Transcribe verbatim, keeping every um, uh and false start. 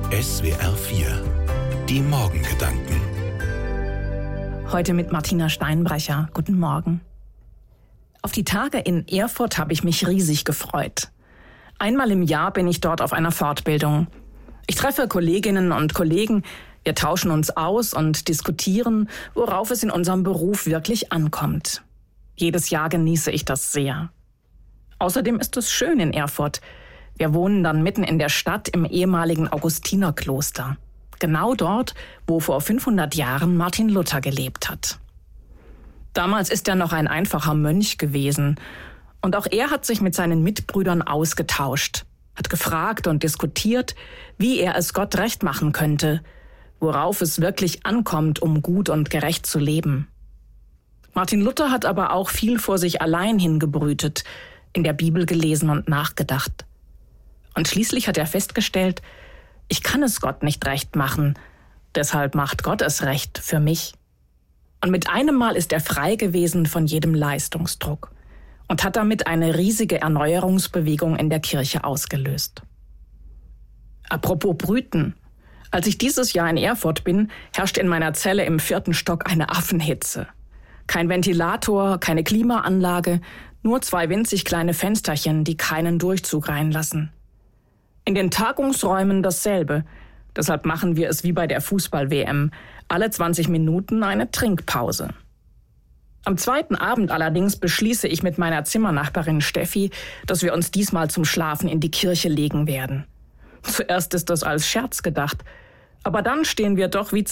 S W R vier. Die Morgengedanken. Heute mit Martina Steinbrecher. Guten Morgen. Auf die Tage in Erfurt habe ich mich riesig gefreut. Einmal im Jahr bin ich dort auf einer Fortbildung. Ich treffe Kolleginnen und Kollegen, wir tauschen uns aus und diskutieren, worauf es in unserem Beruf wirklich ankommt. Jedes Jahr genieße ich das sehr. Außerdem ist es schön in Erfurt. Wir wohnen dann mitten in der Stadt im ehemaligen Augustinerkloster. Genau dort, wo vor fünfhundert Jahren Martin Luther gelebt hat. Damals ist er noch ein einfacher Mönch gewesen. Und auch er hat sich mit seinen Mitbrüdern ausgetauscht, hat gefragt und diskutiert, wie er es Gott recht machen könnte, worauf es wirklich ankommt, um gut und gerecht zu leben. Martin Luther hat aber auch viel vor sich allein hingebrütet, in der Bibel gelesen und nachgedacht. Und schließlich hat er festgestellt, ich kann es Gott nicht recht machen, deshalb macht Gott es recht für mich. Und mit einem Mal ist er frei gewesen von jedem Leistungsdruck und hat damit eine riesige Erneuerungsbewegung in der Kirche ausgelöst. Apropos Brüten. Als ich dieses Jahr in Erfurt bin, herrscht in meiner Zelle im vierten Stock eine Affenhitze. Kein Ventilator, keine Klimaanlage, nur zwei winzig kleine Fensterchen, die keinen Durchzug reinlassen. In den Tagungsräumen dasselbe. Deshalb machen wir es wie bei der Fußball-W M. Alle zwanzig Minuten eine Trinkpause. Am zweiten Abend allerdings beschließe ich mit meiner Zimmernachbarin Steffi, dass wir uns diesmal zum Schlafen in die Kirche legen werden. Zuerst ist das als Scherz gedacht, aber dann stehen wir doch wie